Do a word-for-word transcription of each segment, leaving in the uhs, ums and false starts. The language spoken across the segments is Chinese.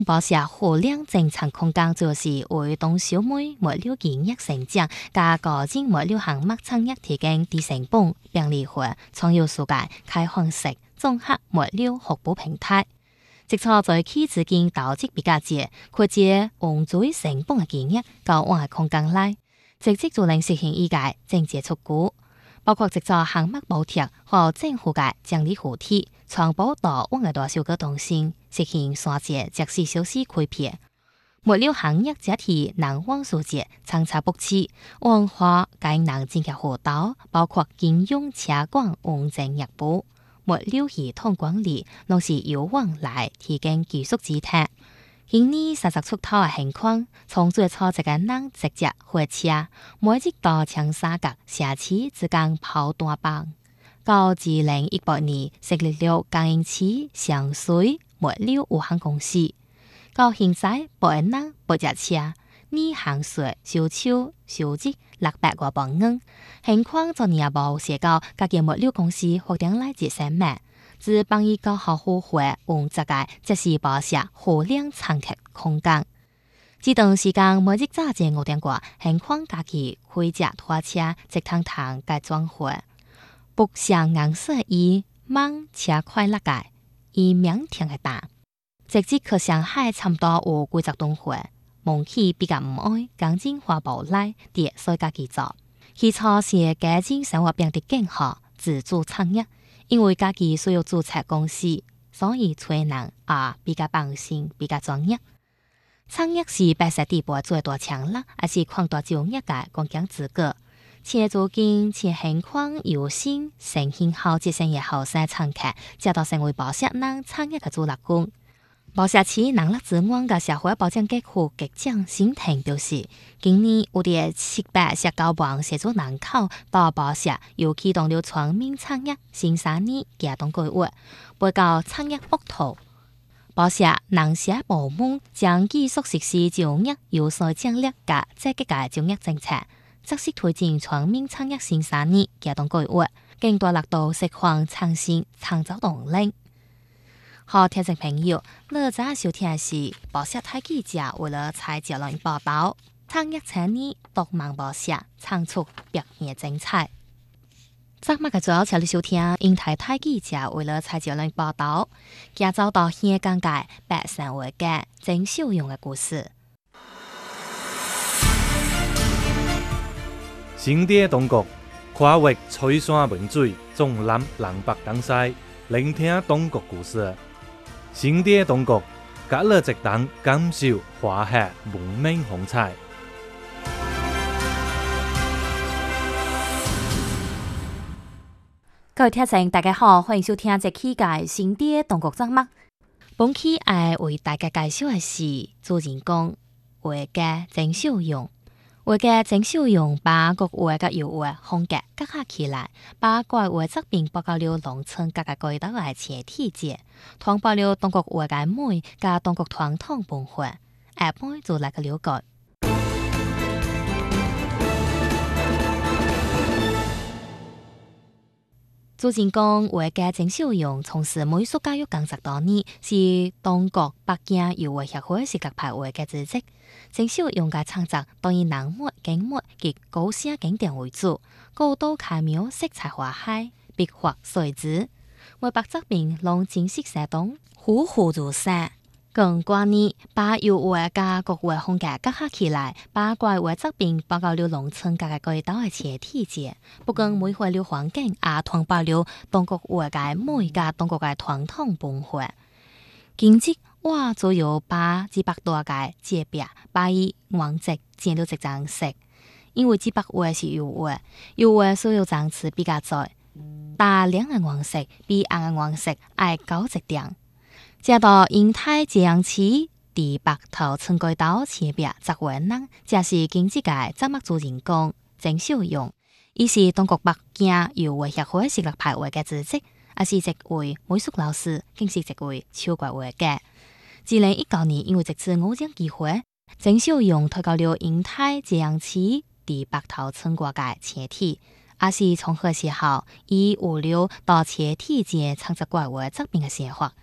报社互两正常空間就是為當小妹沒了經驗成長，加個人沒了項目產業提供低成本、便利化、創業世界、開放式、綜合沒了服務平台。即錯在起資金投資比較低，或者用最成本嘅經驗到往嘅空間內，直接就能實現以外正接出股，包括即錯項目補貼和政府嘅獎勵補貼，傳播到往嘅大小嘅動線，實現三節即時消息開闢。沒了行業集體能往數節參差不齊，文化該能正確輔導，包括金融車管運政業務。沒了系統管理，攏是由往來提供技術支撐。今年實實出頭嘅情況，從最初一個人直接貨車，每日到長沙角社區之間跑單幫，到二零一八年成立了江陰市上水沒了有限公司，到現在百人不日車。你行水、燒手、燒職六百個磅銀，情況昨年冇寫到，家己沒了公司確定來接生命，只幫伊個好好會用這個即時報社互聯參客空間。這段時間每日早節五點過，情況家己開隻拖車直趟趟嘅裝貨，不像顏色伊慢車快落個，伊明天嘅大，直接去上海差唔多有幾十噸貨。夢起比較唔愛，趕緊花寶來，跌所以家己做。起初是改進生活變得更好，自主創業，因為家己需要註冊公司，所以才能啊比較放心，比較專業。創業是白色地步最大強啦，還是擴大就業嘅關鍵資格。且租金且情況有新，成興好接生嘅後生創客，直到成為報社人創業嘅主力軍。報社市能力之外嘅社會保障局副局長沈婷表示，今年有啲七百社交網協助人口到報社，又啟動了全面創業新三年行動計劃，背到創業北圖。報社能社部門將繼續實施就業有所獎勵嘅積極嘅就業政策，即是推進全面創業新三年行動計劃，更大力度釋放創新創造動力。好，聽眾朋友，你早收聽的是報社大記者為了採集來報道，創業青年獨門報社創出別樣精彩。昨晚嘅主要請你收聽英台大記者為了採集來報道，介紹到香港嘅白生活嘅鄭秀容嘅故事。 新店東國跨越翠山文水，縱覽南北東西，聆聽東國故事。新店東國，隔了一檔感受華夏文明風采。 各位聽眾，大家好，歡迎收聽這期嘅新店東國節目。本期愛為大家介紹嘅是主人公畫家鄭秀容。畫家鄭秀容把國畫嘅油畫風格結合起來，把國畫作品報告了農村各個街道嘅前提節，傳播了中國畫嘅美加中國傳統文化，下面就來個了解。主人公畫家鄭秀容從事美術教育工作多年，是中國北京油畫協會視覺派畫家之職。鄭秀容嘅創作當以人物、景物及高寫景點為主，高度巧妙，色彩華海，筆畫隨之，畫白作品攏精細生動，栩栩如生。更關鍵，把油畫加國畫風格結合起來，把國畫作品報告了農村各個街道嘅前提節，不僅美化了環境，也傳播了中國畫嘅美加中國嘅傳統文化。今次我就有把幾百多個界別，把伊完整剪了一張色，因為幾百畫是油畫，油畫所有層次比較窄，大亮嘅顏色比暗嘅顏色愛高一點。接到英泰這樣市第北頭村街道前邊十位人，這是今次嘅節目主人公鄭秀容，伊是中國北京油畫協會視覺派畫家之職，也是一位美術老師，更是一位超國畫家。二零一九年因為這次偶然機會，鄭秀容推到了英泰這樣市第北頭村街嘅前提，也是從何時候以五六到前提節創作國畫作品嘅寫法。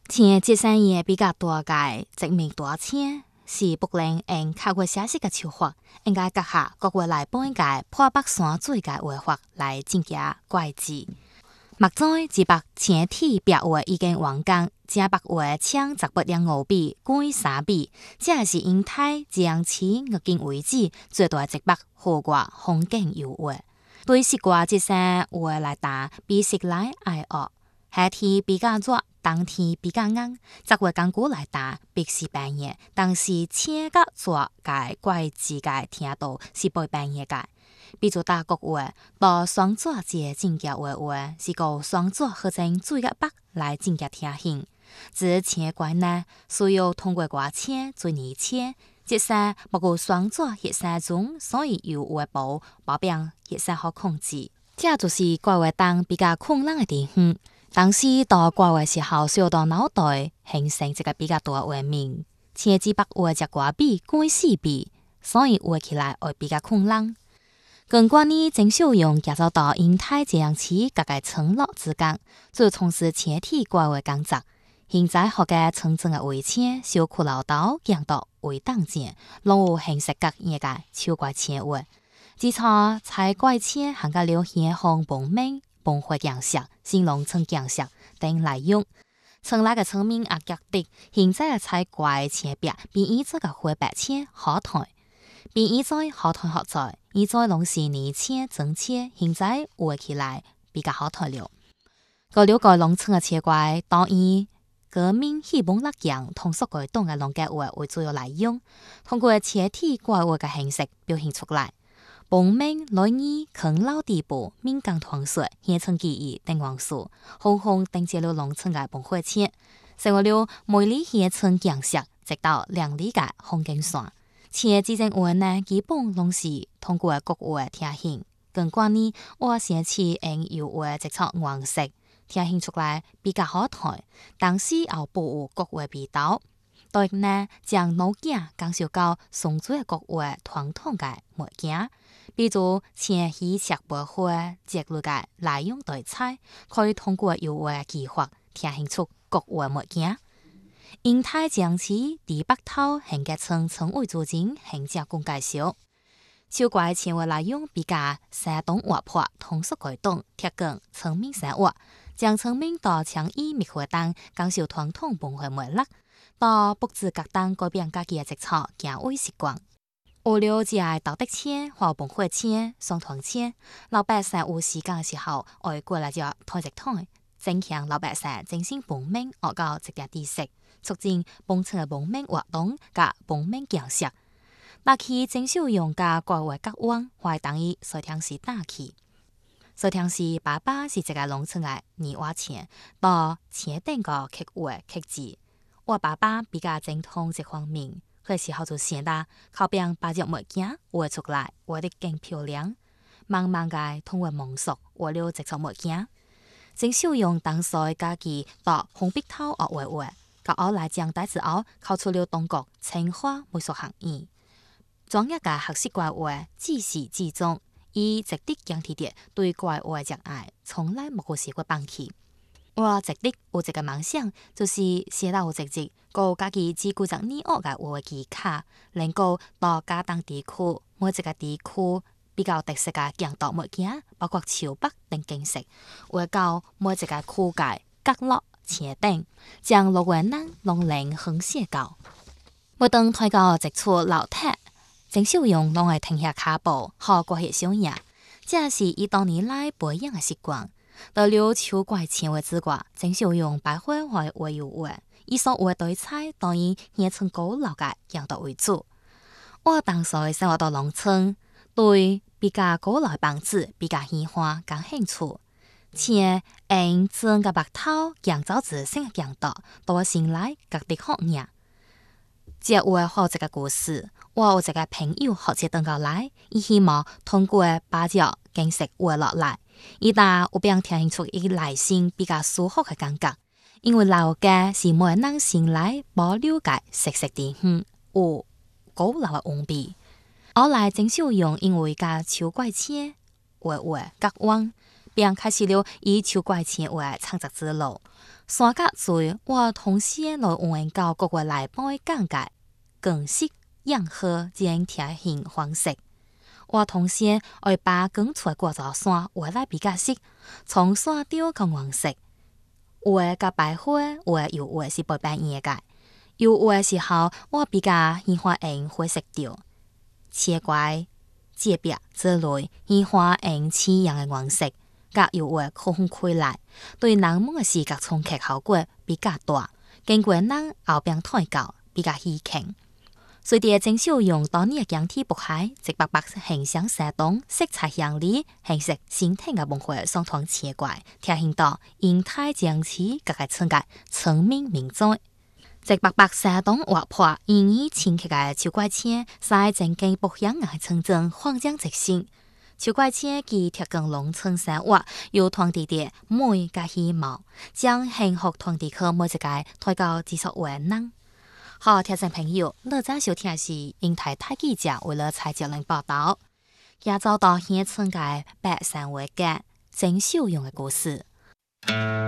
青節生嘢比較多嘅殖民大青，是不能用客家寫實嘅手法，應該閣下各位來幫嘅破北山水嘅畫法來增加怪字。目在自白青體白畫已經完工，正白畫搶十八兩五筆改三筆，這是英太將此我見為止最大一白河掛風景油畫。對西瓜節生畫來打，比食來愛惡，夏天比較熱。冬天比較硬，則會更古來打，必是半夜。但是青甲做嘅怪字嘅聽到是背半夜嘅。比如大國話，到雙座節正嘅話話，是個雙座合成最嘅白來正嘅聽興。至青怪呢，需要通過掛青最年青，即係不過雙座熱山中，所以有畫布保病熱山好控制。這就是怪話當比較困難嘅地方。當時到掛畫時候，需要到腦袋形成一個比較大畫面，青字白畫隻掛筆改四筆，所以畫起來會比較困難。更關於鄭秀用介紹到英太這樣起各個村落之間，就從事青體掛畫工作。現在學嘅村鎮嘅畫青，小苦勞刀講到畫當前，攏有形式各樣嘅手怪青畫。自從採怪青行個流行紅本名。崩壞鏡石、新農村鏡石等來用，村內嘅村民也覺得現在嘅採怪青壁比以前嘅灰白青好睇，比以前好睇好在，以前攏是泥青、真青，現在畫起來比較好睇了。個了解農村嘅青怪，當然革命希望力量通俗改動嘅農家畫為主要來用，通過青體怪畫嘅形式表現出來。本名來意啃老地步，民間傳說、現存記憶等元素，紅紅登接了農村嘅崩壞青，成為了每里現存景色，直到兩里嘅風景線。青之前話呢，基本攏是通過國話聽興，更關於我先次用油畫直接顏色聽興出來比較好睇，但是又保有國話味道。對呢，將老鏡介紹到宋朝嘅國話傳統嘅物件。比如青喜石白花節錄嘅來用對菜，可以通過油畫技法聽興出國話物件。英太將此第北頭行嘅村村委主任行政公介紹，手怪青畫來用比較生動活潑，通俗改動，貼近村民生活，將村民到倡議滅火當介紹傳統文化脈絡，到布置各當改變家己嘅節操行為習慣。我了解道德青和崩壞青、雙團青，老百姓有時間嘅時候，愛過來就抬一抬，增強老百姓精神文明學到一點知識，促進本村嘅文明活動甲文明建設。那期鄭秀用嘅國話角灣，懷等於隨聽是大氣。隨聽是爸爸是一個農村嘅泥瓦青，到青頂個刻畫刻字。我爸爸比較精通這方面。嗰時候就顯得靠邊把隻物件畫出來，畫得更漂亮。慢慢嘅通過蒙索畫了這隻物件。鄭秀用當時家己到紅筆頭學畫畫，甲我來將大之後考出了中國清華美術學院。專業嘅學習怪畫自始至終，以直的講提啲對怪畫嘅愛，從來冇過試過放棄。我直的有一個夢想，就是寫到有直接個家己自顧着呢屋嘅畫技卡，能夠到家當地區每一個地區比較特色嘅鏡頭物件，包括潮北等景色，畫到每一個區界角落青頂，將落雲南龍嶺橫寫到。每當睇到一處老塔，鄭秀用攏會停下腳步，好過去小影，這是伊當年來培養嘅習慣。到了手怪青畫之掛，鄭秀用白花畫畫油畫，以所畫對菜當然現存古老嘅樣度為主。我當時生活到農村，對比較古老嘅房子比較喜歡感興趣。青用整個白頭釀造自身嘅樣度，到我醒來覺得好靚。這畫好這個故事，我有一個朋友學這登過來，伊希望通過把這景色畫落來。伊打有並聽出伊內心比較舒服嘅感覺，因為老嘅是每人心內保留嘅熟悉地方，有古老嘅溫味。後來鄭秀用因為甲手怪青畫畫角灣，並開始了以手怪青畫創作之路。 山甲水我同時來換到各個內部的講解，更識樣和將貼形方式。我同時會把講出過座山畫來比較識，從山雕到黃色，畫甲白花，畫有畫是白白樣嘅。有畫時候我比較喜歡用灰色調，切怪、界壁之類喜歡用似樣嘅顏色。甲有畫空開來，對人們嘅視覺衝擊效果比較大，經過人後邊抬高比較稀輕。隨着鄭秀用當年嘅鏡體渤海，直白白形象生動，色彩亮麗，形成先天嘅文化相同奇怪，體現到形態整齊，各個層級層面明載。直白白生動活潑，因以前期嘅秋怪車，在正經北鄉嘅城鎮荒江直線。秋怪車其貼近農村生活，有當地的美甲希望，將幸福傳遞去每一個抬高技術為人。好，聽眾朋友，你在收聽是英台大記者為了蔡杰倫報道，也找到現存嘅白山畫家鄭秀容嘅故事。